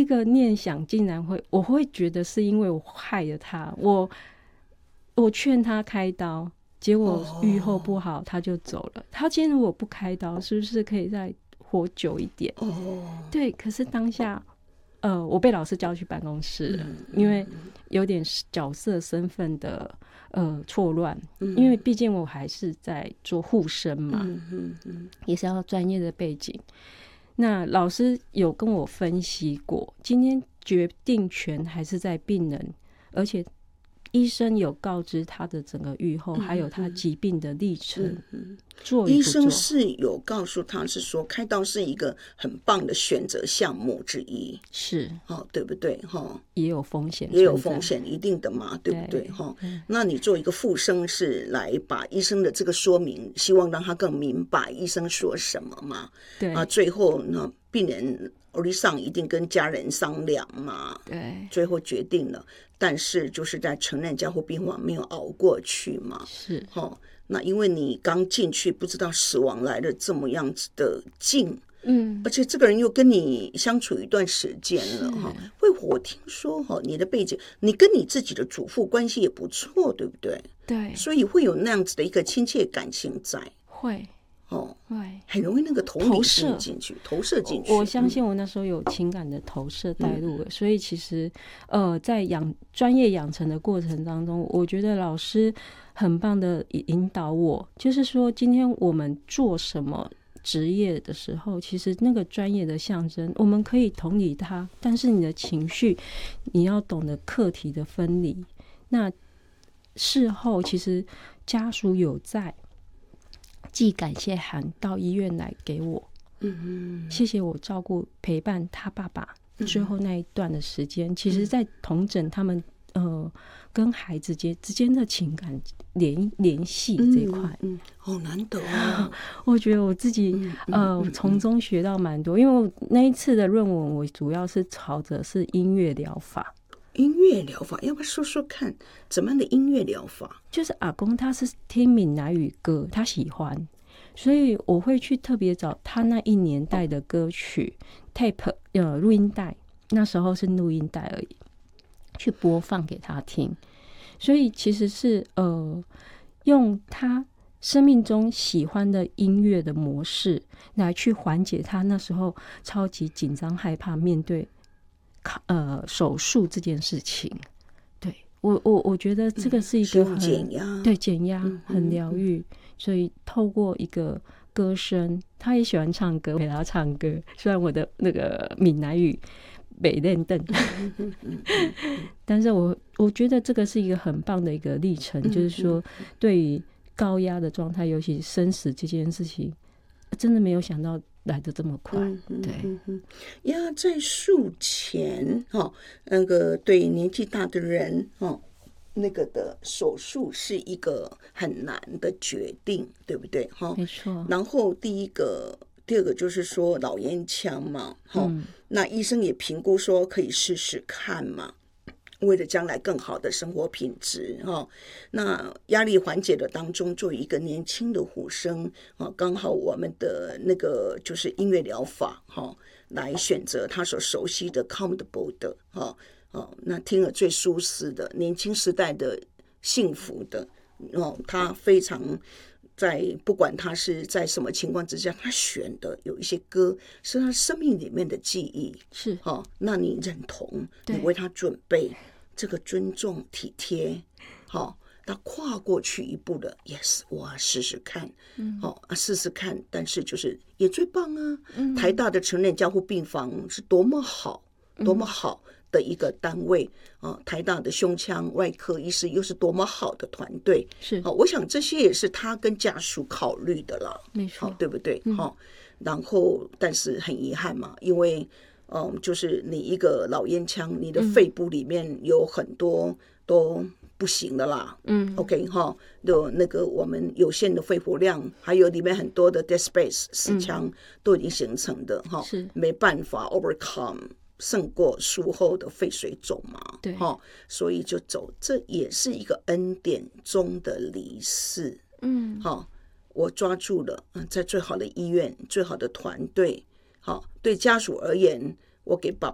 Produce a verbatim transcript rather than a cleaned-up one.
一个念想竟然会，我会觉得是因为我害了他，我我劝他开刀，结果愈后不好，他就走了。他今天如果不开刀，是不是可以再活久一点？对，可是当下。呃，我被老师叫去办公室了，因为有点角色身份的呃错乱，因为毕竟我还是在做护生嘛，也是要专业的背景。那老师有跟我分析过，今天决定权还是在病人，而且医生有告知他的整个预后，还有他疾病的历程。做医生是有告诉他是说开刀是一个很棒的选择项目之一， 是哦，对不对？哦， 也有风险， 也有风险，一定的嘛，对不对？ 对哦，那你做一个复生是来把医生的这个说明，希望让他更明白医生说什么嘛？ 对啊，最后呢，病人欧上一定跟家人商量嘛， 对， 最后决定了，但是就是在承认加护病房没有熬过去嘛， 是， 哦。那因为你刚进去不知道死亡来的这么样子的近， 嗯， 而且这个人又跟你相处一段时间了哈。会我听说哈，你的背景，你跟你自己的祖父关系也不错，对不对？ 对， 所以会有那样子的一个亲切感情在， 会哦， 会很容易那个投投射进去，投射进去。 我相信我那时候有情感的投射带入了，嗯、所以其实呃，在养专业养成的过程当中，我觉得老师很棒的引导我，就是说今天我们做什么职业的时候，其实那个专业的象征，我们可以同理他，但是你的情绪，你要懂得课题的分离。那事后其实家属有在寄感谢函到医院来给我，嗯，谢谢我照顾陪伴他爸爸最后那一段的时间。嗯、其实，在统整他们呃跟孩子间之间的情感联联系这一块， 嗯，好、嗯嗯、难得啊！ 我觉得我自己、嗯、呃从中学到蛮多，因为我那一次的论文，我主要是朝着是音乐疗法。 音乐疗法，要不要说说看怎么样的音乐疗法？ 就是阿公他是听闽南语歌，他喜欢，所以我会去特别找他那一年代的歌曲 tape 呃录音带，那时候是录音带而已，去播放给他听。所以其实是呃用他生命中喜欢的音乐的模式来去缓解他那时候超级紧张害怕面对呃手术这件事情。对，我我我觉得这个是一个很减压， 对减压很疗愈、嗯嗯，所以透过一个歌声，他也喜欢唱歌，陪他唱歌。虽然我的那个闽南语没练邓，但是我我觉得这个是一个很棒的一个历程，就是说对于高压的状态，尤其生死这件事情，真的没有想到来得这么快。 嗯、 对， 压在术前、哦、那个对年纪大的人、哦、那个的手术是一个很难的决定，对不对？哦、 没错。 然后第一个第二个就是说老烟枪嘛、哦嗯、那医生也评估说可以试试看嘛，为了将来更好的生活品质、哦、那压力缓解的当中，作为一个年轻的护生、哦、刚好我们的那个就是音乐疗法、哦、来选择他所熟悉的 comfortable 的、哦哦、那听了最舒适的年轻时代的幸福的、哦、他非常在不管他是在什么情况之下，他选的有一些歌是他生命里面的记忆， 是、 哦、那你认同，你为他准备这个尊重体贴，好、哦，他跨过去一步的 yes 我试试看、嗯哦、啊试试看，但是就是也最棒啊、嗯、台大的成人加护病房是多么好多么好的一个单位、哦、台大的胸腔外科医师又是多么好的团队， 是、 哦、我想这些也是他跟家属考虑的啦， 没错、 哦、对不对、 嗯哦、然后但是很遗憾嘛，因为嗯，就是你一个老烟枪，你的肺部里面有很多都不行的啦。嗯 ，OK 哈，有那个我们有限的肺活量，还有里面很多的 dead space 死腔、嗯、都已经形成的哈，是没办法 overcome 胜过术后的肺水肿嘛。对哈，所以就走，这也是一个恩典中的离世。嗯，好，我抓住了，在最好的医院、最好的团队。好，对家属而言，我给爸